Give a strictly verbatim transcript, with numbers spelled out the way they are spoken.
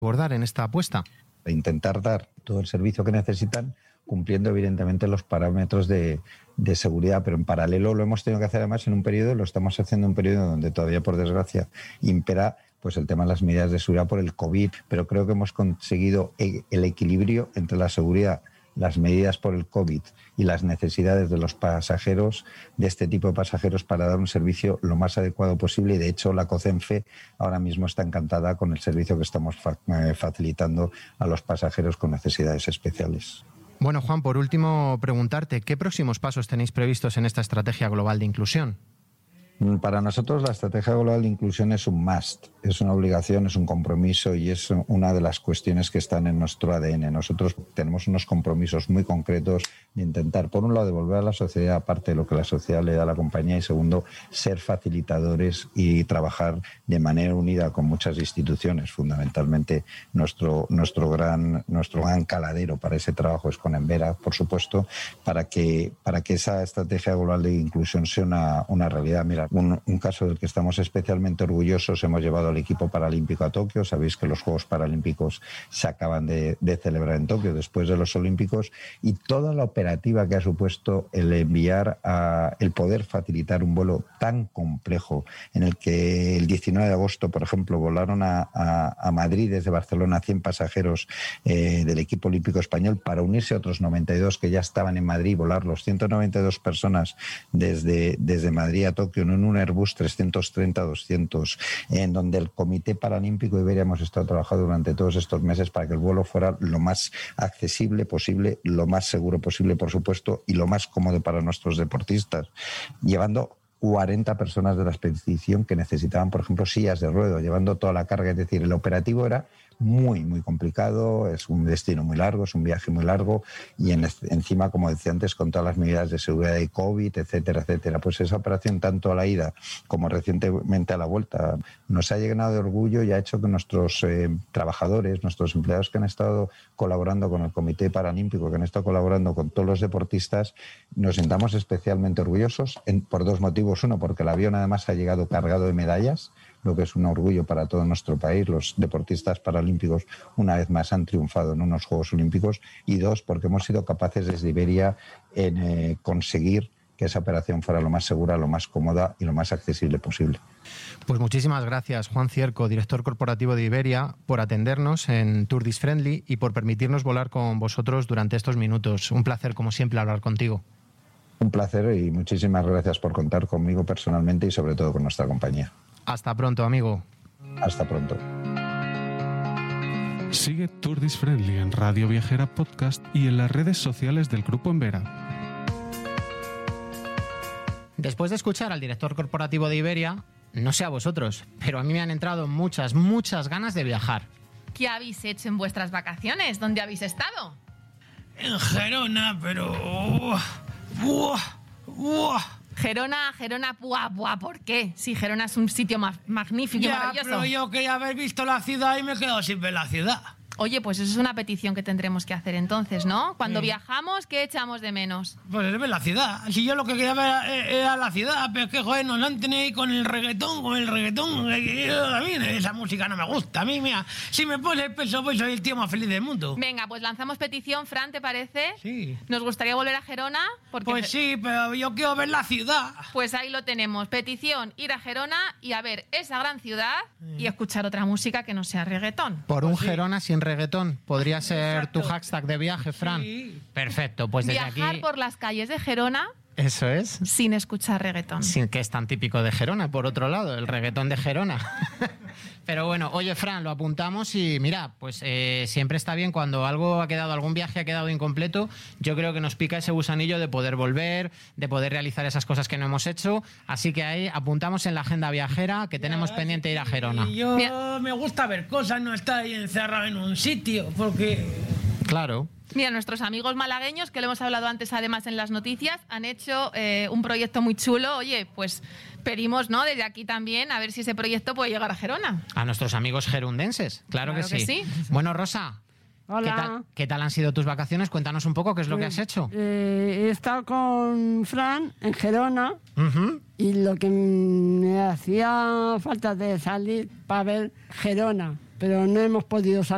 abordar en esta apuesta? Intentar dar todo el servicio que necesitan, cumpliendo evidentemente los parámetros de, de seguridad, pero en paralelo lo hemos tenido que hacer además en un periodo, lo estamos haciendo en un periodo donde todavía por desgracia impera pues el tema de las medidas de seguridad por el COVID, pero creo que hemos conseguido el equilibrio entre la seguridad, las medidas por el COVID y las necesidades de los pasajeros, de este tipo de pasajeros, para dar un servicio lo más adecuado posible. Y de hecho la COCENFE ahora mismo está encantada con el servicio que estamos fa- eh, facilitando a los pasajeros con necesidades especiales. Bueno, Juan, por último preguntarte, ¿qué próximos pasos tenéis previstos en esta estrategia global de inclusión? Para nosotros la estrategia global de inclusión es un must, es una obligación, es un compromiso y es una de las cuestiones que están en nuestro A D N. Nosotros tenemos unos compromisos muy concretos de intentar, por un lado, devolver a la sociedad parte de lo que la sociedad le da a la compañía y, segundo, ser facilitadores y trabajar de manera unida con muchas instituciones. Fundamentalmente, nuestro, nuestro, gran, nuestro gran caladero para ese trabajo es con Envera, por supuesto, para que, para que esa estrategia global de inclusión sea una, una realidad. Mira, Un, un caso del que estamos especialmente orgullosos, hemos llevado al equipo paralímpico a Tokio. Sabéis que los Juegos Paralímpicos se acaban de, de celebrar en Tokio después de los Olímpicos, y toda la operativa que ha supuesto el enviar, a, el poder facilitar un vuelo tan complejo, en el que el diecinueve de agosto, por ejemplo, volaron a, a, a Madrid desde Barcelona cien pasajeros eh, del equipo olímpico español para unirse a otros noventa y dos que ya estaban en Madrid, volar los ciento noventa y dos personas desde, desde Madrid a Tokio en un Airbus trescientos treinta doscientos, en donde el Comité Paralímpico de Iberia hemos estado trabajando durante todos estos meses para que el vuelo fuera lo más accesible posible, lo más seguro posible, por supuesto, y lo más cómodo para nuestros deportistas, llevando cuarenta personas de la expedición que necesitaban, por ejemplo, sillas de ruedo, llevando toda la carga. Es decir, el operativo era muy, muy complicado, es un destino muy largo, es un viaje muy largo, y en, encima, como decía antes, con todas las medidas de seguridad de COVID, etcétera, etcétera. Pues esa operación, tanto a la ida como recientemente a la vuelta, nos ha llenado de orgullo y ha hecho que nuestros eh, trabajadores, nuestros empleados que han estado colaborando con el Comité Paralímpico, que han estado colaborando con todos los deportistas, nos sintamos especialmente orgullosos en, por dos motivos. Uno, porque el avión además ha llegado cargado de medallas, lo que es un orgullo para todo nuestro país. Los deportistas paralímpicos una vez más han triunfado en unos Juegos Olímpicos. Y dos, porque hemos sido capaces desde Iberia en eh, conseguir que esa operación fuera lo más segura, lo más cómoda y lo más accesible posible. Pues muchísimas gracias, Juan Cierco, director corporativo de Iberia, por atendernos en Tour This Friendly y por permitirnos volar con vosotros durante estos minutos. Un placer, como siempre, hablar contigo. Un placer y muchísimas gracias por contar conmigo personalmente y sobre todo con nuestra compañía. Hasta pronto, amigo. Hasta pronto. Sigue Tour This Friendly en Radio Viajera Podcast y en las redes sociales del Grupo Envera. Después de escuchar al director corporativo de Iberia, no sé a vosotros, pero a mí me han entrado muchas, muchas ganas de viajar. ¿Qué habéis hecho en vuestras vacaciones? ¿Dónde habéis estado? En Gerona, pero... ¡Buah! ¡Buah! Gerona, Gerona, buah, buah, ¿por qué? Si Gerona es un sitio ma- magnífico y Ya, maravilloso. pero yo quería haber visto la ciudad y me he quedado sin ver la ciudad. Oye, pues eso es una petición que tendremos que hacer entonces, ¿no? Cuando Sí. viajamos, ¿qué echamos de menos? Pues es ver la ciudad. Si yo lo que quería ver era la ciudad, pero es que, joder, nos la han tenido ahí con el reggaetón, con el reggaetón. A mí esa música no me gusta. A mí, mira, si me pones el peso, pues soy el tío más feliz del mundo. Venga, pues lanzamos petición, Fran, ¿te parece? Sí. Nos gustaría volver a Gerona. Porque Pues sí, pero yo quiero ver la ciudad. Pues ahí lo tenemos. Petición, ir a Gerona y a ver esa gran ciudad y escuchar otra música que no sea reggaetón. Por un Pues sí. Gerona sin reggaetón. Podría ser Exacto. tu hashtag de viaje, Fran. Sí. Perfecto, pues desde Viajar aquí... por las calles de Gerona Eso es. sin escuchar reggaetón. Sin que es tan típico de Gerona, por otro lado, el reggaetón de Gerona. Pero bueno, oye, Fran, lo apuntamos y mira, pues eh, siempre está bien cuando algo ha quedado, algún viaje ha quedado incompleto. Yo creo que nos pica ese gusanillo de poder volver, de poder realizar esas cosas que no hemos hecho. Así que ahí apuntamos en la agenda viajera que tenemos pendiente ir a Gerona. Y yo Mira. me gusta ver cosas, no estar ahí encerrado en un sitio, porque... Claro. Mira, nuestros amigos malagueños, que lo hemos hablado antes además en las noticias, han hecho eh, un proyecto muy chulo. Oye, pues pedimos, ¿no?, desde aquí también, a ver si ese proyecto puede llegar a Gerona. A nuestros amigos gerundenses, claro, Claro que, sí. que sí. Bueno, Rosa, Hola. ¿qué tal, ¿qué tal han sido tus vacaciones? Cuéntanos un poco qué es lo que Pues, has hecho. eh, he estado con Fran en Gerona Ujú. y lo que me hacía falta de salir para ver Gerona, pero no hemos podido salir.